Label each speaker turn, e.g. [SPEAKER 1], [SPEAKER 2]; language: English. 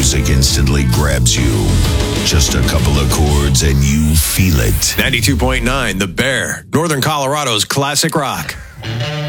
[SPEAKER 1] music instantly grabs you. Just a couple of chords and you feel it.
[SPEAKER 2] 92.9 The Bear, Northern Colorado's classic rock.